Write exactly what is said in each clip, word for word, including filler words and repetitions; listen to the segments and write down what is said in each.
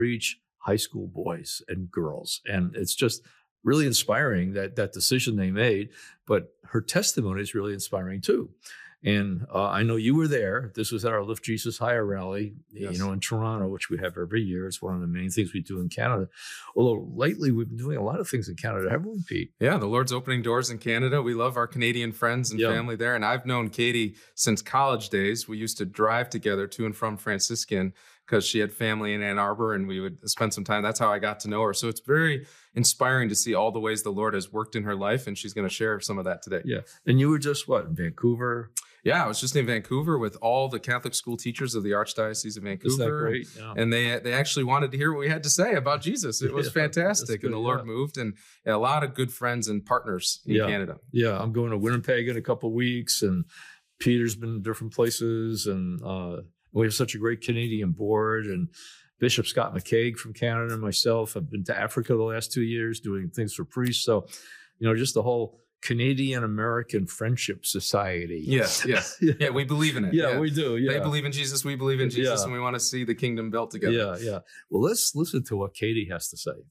reach high school boys and girls. And it's just really inspiring, that that decision they made. But her testimony is really inspiring too. And uh, I know you were there. This was at our Lift Jesus Higher rally, yes. you know, in Toronto, which we have every year. It's one of the main things we do in Canada. Although lately we've been doing a lot of things in Canada, haven't we, Pete? Yeah, the Lord's opening doors in Canada. We love our Canadian friends and yeah. family there. And I've known Katie since college days. We used to drive together to and from Franciscan because she had family in Ann Arbor, and we would spend some time. That's how I got to know her. So it's very inspiring to see all the ways the Lord has worked in her life, and she's going to share some of that today. Yeah. And you were just, what, in Vancouver? Yeah, I was just in Vancouver with all the Catholic school teachers of the Archdiocese of Vancouver. Isn't that great? Yeah. And they they actually wanted to hear what we had to say about Jesus. It was yeah, fantastic. Good, and the Lord yeah. moved, and a lot of good friends and partners in yeah. Canada. Yeah, I'm going to Winnipeg in a couple of weeks, and Peter's been in different places, and uh, we have such a great Canadian board, and Bishop Scott McCaig from Canada and myself have been to Africa the last two years doing things for priests. So, you know, just the whole Canadian-American Friendship Society. Yes, yes. yeah. yeah, we believe in it. Yeah, yeah, we do. Yeah. They believe in Jesus, we believe in Jesus, yeah. and we want to see the kingdom built together. Yeah, yeah. Well, let's listen to what Katie has to say.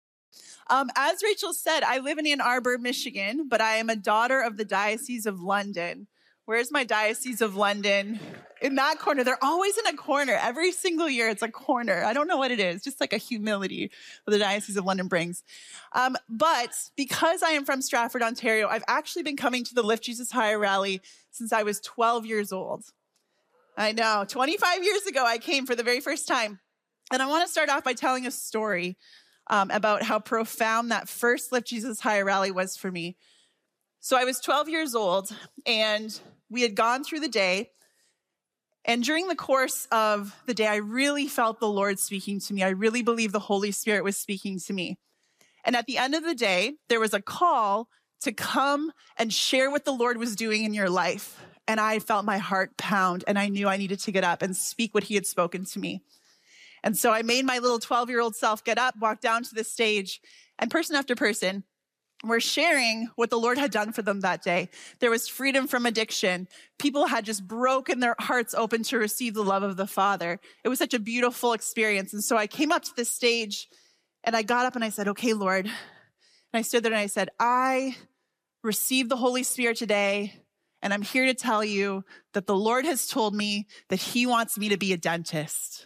Um, as Rachel said, I live in Ann Arbor, Michigan, but I am a daughter of the Diocese of London. Where's my Diocese of London? In that corner. They're always in a corner. Every single year, it's a corner. I don't know what it is. Just like a humility that the Diocese of London brings. Um, but because I am from Stratford, Ontario, I've actually been coming to the Lift Jesus Higher rally since I was twelve years old. I know. twenty-five years ago, I came for the very first time. And I want to start off by telling a story um, about how profound that first Lift Jesus Higher rally was for me. So I was twelve years old, and we had gone through the day. And during the course of the day, I really felt the Lord speaking to me. I really believe the Holy Spirit was speaking to me. And at the end of the day, there was a call to come and share what the Lord was doing in your life. And I felt my heart pound, and I knew I needed to get up and speak what he had spoken to me. And so I made my little twelve-year-old self get up, walk down to the stage, and person after person were sharing what the Lord had done for them that day. There was freedom from addiction. People had just broken their hearts open to receive the love of the Father. It was such a beautiful experience. And so I came up to the stage, and I got up and I said, okay, Lord. And I stood there and I said, I received the Holy Spirit today, and I'm here to tell you that the Lord has told me that he wants me to be a dentist.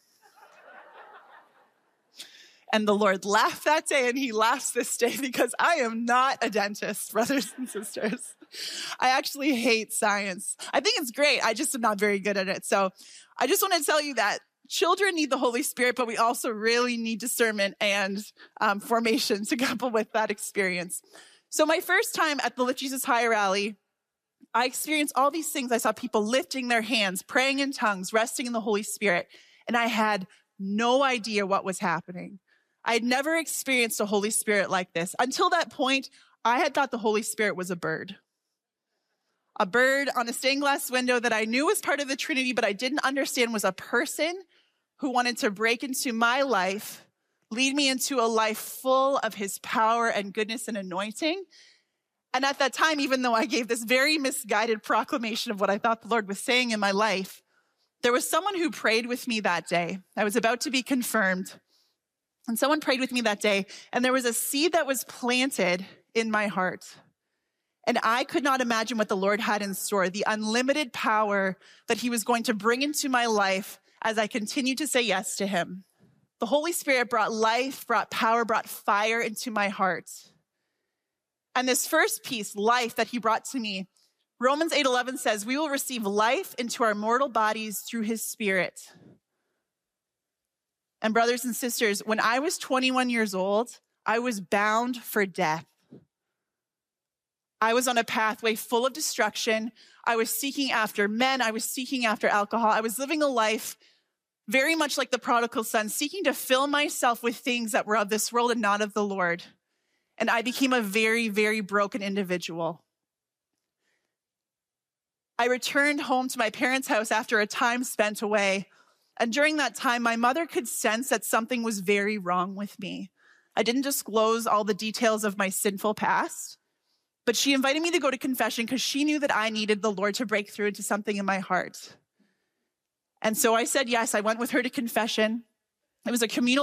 And the Lord laughed that day, and he laughs this day, because I am not a dentist, brothers and sisters. I actually hate science. I think it's great. I just am not very good at it. So I just want to tell you that children need the Holy Spirit, but we also really need discernment and um, formation to couple with that experience. So my first time at the Lift Jesus Higher rally, I experienced all these things. I saw people lifting their hands, praying in tongues, resting in the Holy Spirit, and I had no idea what was happening. I had never experienced a Holy Spirit like this. Until that point, I had thought the Holy Spirit was a bird. A bird on a stained glass window that I knew was part of the Trinity, but I didn't understand was a person who wanted to break into my life, lead me into a life full of his power and goodness and anointing. And at that time, even though I gave this very misguided proclamation of what I thought the Lord was saying in my life, there was someone who prayed with me that day. I was about to be confirmed. And someone prayed with me that day, and there was a seed that was planted in my heart. And I could not imagine what the Lord had in store, the unlimited power that he was going to bring into my life as I continued to say yes to him. The Holy Spirit brought life, brought power, brought fire into my heart. And this first piece, life, that he brought to me, Romans eight eleven says, we will receive life into our mortal bodies through his Spirit. And brothers and sisters, when I was twenty-one years old, I was bound for death. I was on a pathway full of destruction. I was seeking after men. I was seeking after alcohol. I was living a life very much like the prodigal son, seeking to fill myself with things that were of this world and not of the Lord. And I became a very, very broken individual. I returned home to my parents' house after a time spent away. And during that time, my mother could sense that something was very wrong with me. I didn't disclose all the details of my sinful past, but she invited me to go to confession because she knew that I needed the Lord to break through into something in my heart. And so I said yes. I went with her to confession. It was a communal